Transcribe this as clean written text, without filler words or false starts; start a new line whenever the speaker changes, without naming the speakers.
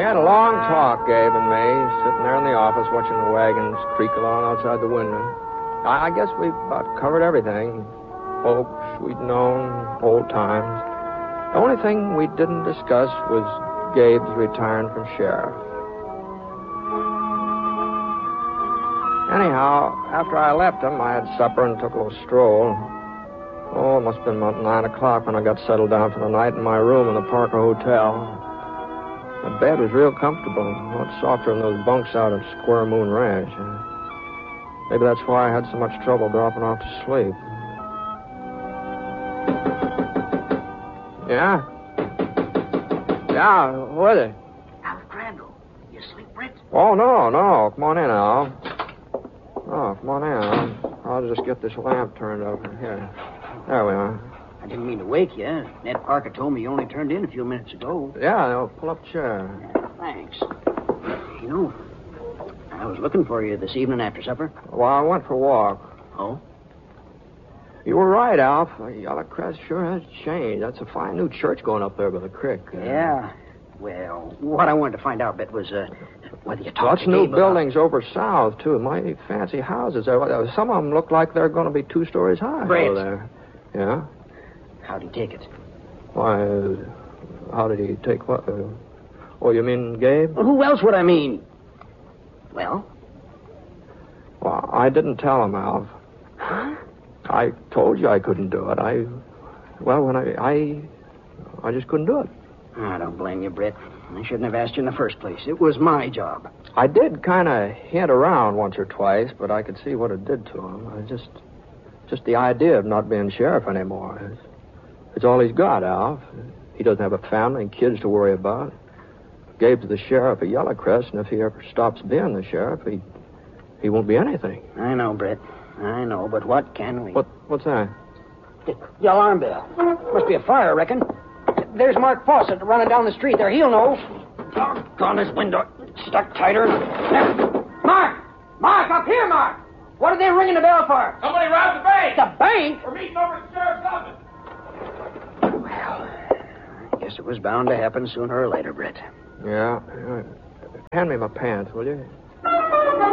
had a long talk, Gabe and me, sitting there in the office watching the wagons creak along outside the window. I guess we about covered everything. Folks we'd known, old times. The only thing we didn't discuss was Gabe's retiring from sheriff. Anyhow, after I left him, I had supper and took a little stroll. Oh, it must have been about 9 o'clock when I got settled down for the night in my room in the Parker Hotel. The bed was real comfortable, a lot softer than those bunks out at Square Moon Ranch. Maybe that's why I had so much trouble dropping off to sleep. Yeah? Yeah, who is it?
Alf Crandall. You asleep, Britt?
Oh, no. Come on in, Al. Oh, come on in. I'll just get this lamp turned up. Here. There we are.
I didn't mean to wake you. Ned Parker told me you only turned in a few minutes ago.
Yeah, pull up a chair.
Thanks. You know, I was looking for you this evening after supper.
Well, I went for a walk.
Oh?
You were right, Alf. Yellow Crest sure has changed. That's a fine new church going up there by the creek.
Yeah. Well, what I wanted to find out, Bit, was whether you talked
Lots
to
of new
Gabe
buildings over south, too. Mighty fancy houses. Some of them look like they're going to be 2 stories high
Brett.
over there. Yeah?
How'd he take it?
Why, how did he take what? Oh, you mean Gabe?
Well, who else would I mean? Well?
Well, I didn't tell him, Alf.
Huh?
I told you I couldn't do it. I just couldn't do it.
I don't blame you, Britt. I shouldn't have asked you in the first place. It was my job.
I did kind of hint around once or twice, but I could see what it did to him. Just the idea of not being sheriff anymore. It's all he's got, Alf. He doesn't have a family and kids to worry about. Gabe's the sheriff of Yellow Crest, and if he ever stops being the sheriff, he won't be anything.
I know, Britt. I know, but what can we...
What's that?
The alarm bell. Must be a fire, I reckon. There's Mark Fawcett running down the street there. He'll know. Doggone this window. Stuck tighter. There. Mark! Mark, up here, Mark! What are they ringing the bell for?
Somebody robbed the bank.
The bank?
We're meeting over at the sheriff's office.
Well, I guess it was bound to happen sooner or later, Britt.
Yeah. Hand me my pants, will you?